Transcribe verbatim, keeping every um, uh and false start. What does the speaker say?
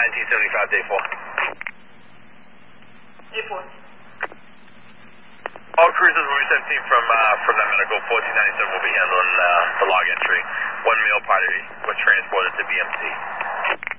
nineteen seventy-five, day four. Day four. All cruisers will be seventeen from uh, from that medical. fourteen ninety-seven will be handling uh, the log entry. One male party was transported to B M C.